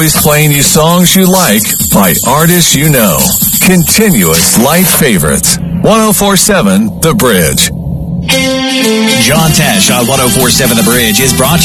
always playing you songs you like by artists you know. Continuous light favorites. 104.7 The Bridge. John Tesh on 104.7 The Bridge is brought to you